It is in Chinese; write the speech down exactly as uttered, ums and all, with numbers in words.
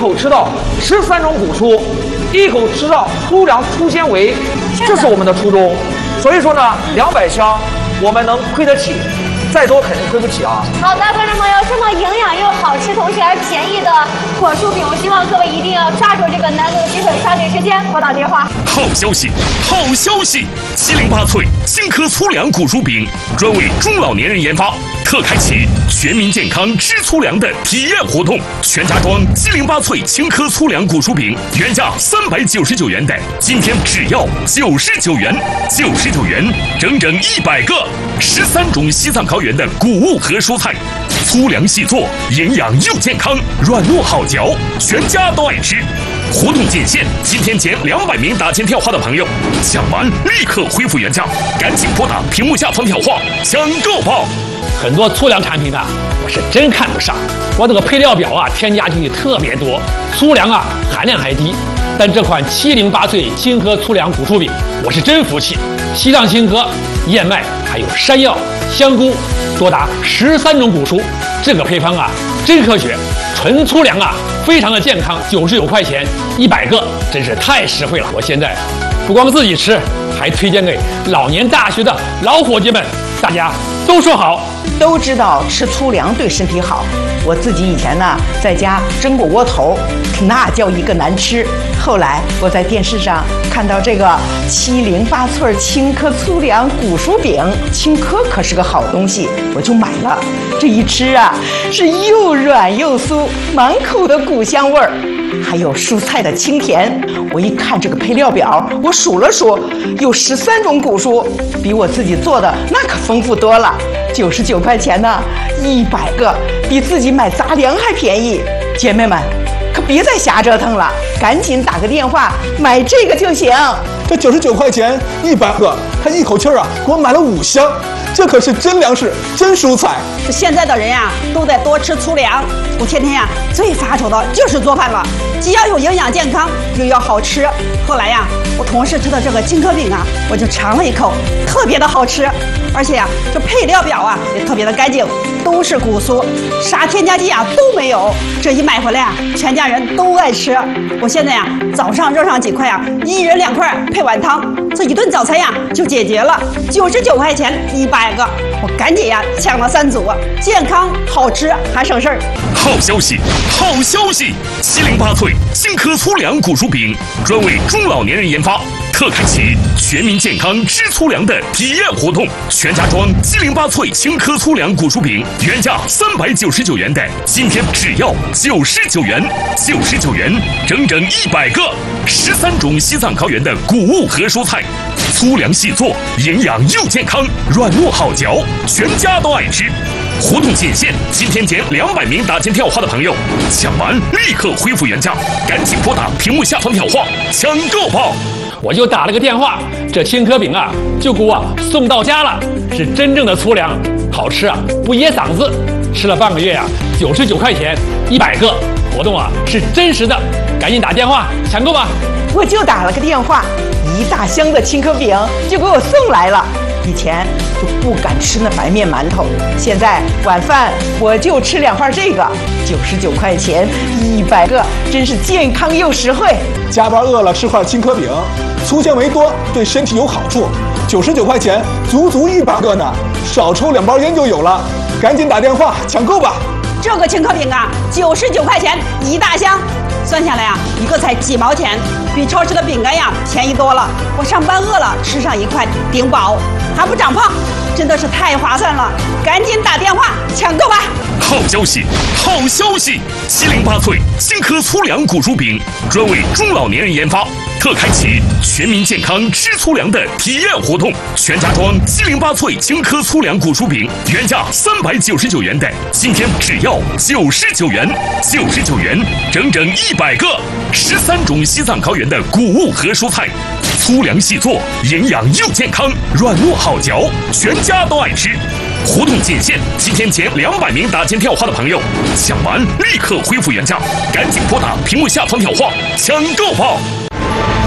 口吃到十三种谷蔬，一口吃到粗粮粗纤维，这是我们的初衷。所以说呢，两百箱我们能亏得起，再多肯定亏不起啊。 好的，观众朋友，这么营养又好吃，同时还便宜的果蔬品，我希望各位一定要抓住这个难得的机会，抓紧时间拨打电话。 好消息，好消息！七零八脆青稞粗粮谷薯饼专为中老年人研发，特开启全民健康吃粗粮的体验活动。全家装七零八脆青稞粗粮谷薯饼原价三百九十九元的，今天只要九十九元，九十九元整整一百个，十三种西藏高原的谷物和蔬菜，粗粮细做，营养又健康，软糯好嚼，全家都爱吃。活动仅限今天前两百名打进电话的朋友，抢完立刻恢复原价，赶紧拨打屏幕下方电话抢购吧！ 很多粗粮产品呢，我是真看不上。我这个配料表啊，添加进去特别多，粗粮啊含量还低。但这款七零八脆青稞粗粮谷薯饼，我是真服气。西藏青稞、燕麦还有山药、香菇，多达十三种谷蔬，这个配方啊真科学，纯粗粮啊，非常的健康。九十九块钱一百个，真是太实惠了。我现在不光自己吃，还推荐给老年大学的老伙计们，大家都说好。 都知道吃粗粮对身体好，我自己以前呢在家蒸过窝头，那叫一个难吃。后来我在电视上看到这个七零八脆青稞粗粮谷薯饼，青稞可是个好东西，我就买了。这一吃啊，是又软又酥，满口的谷香味儿，还有蔬菜的清甜。我一看这个配料表，我数了数，有十三种谷蔬，比我自己做的那可丰富多了。九十九块钱呢，一百个，比自己买杂粮还便宜。姐妹们，可别再瞎折腾了，赶紧打个电话买这个就行。 这九十九块钱一百个，他一口气儿啊给我买了五箱，这可是真粮食，真蔬菜。 现在的人呀、啊，都在多吃粗粮。我天天呀、啊，最发愁的就是做饭了，既要有营养健康，又要好吃。后来呀，我同事吃的这个青稞饼啊，我就尝了一口，特别的好吃。而且呀、啊，这配料表啊也特别的干净，都是谷蔬，啥添加剂啊都没有。这一买回来啊，全家人都爱吃。我现在呀、啊，早上热上几块啊，一人两块配碗汤，这一顿早餐呀就解决了。九十九块钱一百个，我赶紧呀抢了三组，健康好吃还省事儿。 好消息，好消息！七零八脆青稞粗粮谷薯饼专为中老年人研发，特开启全民健康吃粗粮的体验活动。全家装七零八脆青稞粗粮谷薯饼原价三百九十九元的，今天只要九十九元，九十九元整整一百个，十三种西藏高原的谷物和蔬菜，粗粮细做，营养又健康，软糯好嚼，全家都爱吃。活动仅限今天前两百名打进电话的朋友，抢完立刻恢复原价，赶紧拨打屏幕下方电话抢购吧！ 我就打了个电话，这青稞饼啊就给我送到家了，是真正的粗粮，好吃啊，不噎嗓子。吃了半个月啊，九十九块钱一百个，活动啊是真实的，赶紧打电话抢购吧！ 我就打了个电话，一大箱的青稞饼就给我送来了。以前就不敢吃那白面馒头，现在晚饭我就吃两块这个，九十九块钱一百个，真是健康又实惠。 加班饿了吃块青稞饼，粗纤维多，对身体有好处。九十九块钱，足足一百个呢，少抽两包烟就有了。赶紧打电话抢购吧！ 这个青稞饼啊，九十九块钱一大箱，算下来啊，一个才几毛钱，比超市的饼干呀便宜多了。我上班饿了，吃上一块顶饱，还不长胖，真的是太划算了！赶紧打电话抢购吧！ 好消息，好消息！七零八脆青稞粗粮谷薯饼专为中老年人研发，特开启全民健康吃粗粮的体验活动。全家装七零八脆青稞粗粮谷薯饼原价三百九十九元的，今天只要九十九元，九十九元整整一百个，十三种西藏高原的谷物和蔬菜，粗粮细做，营养又健康，软糯好嚼，全家都爱吃。活动仅限今天前两百名打进电话的朋友，抢完立刻恢复原价，赶紧拨打屏幕下方电话抢购吧！